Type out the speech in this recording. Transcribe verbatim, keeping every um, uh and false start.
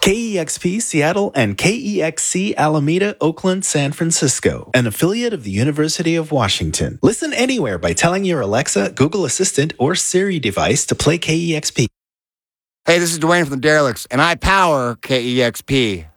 K E X P Seattle and K E X C Alameda, Oakland, San Francisco, an affiliate of the University of Washington. Listen anywhere by telling your Alexa, Google Assistant, or Siri device to play K E X P. Hey, this is Dwayne from the Derelicts, and I power K E X P.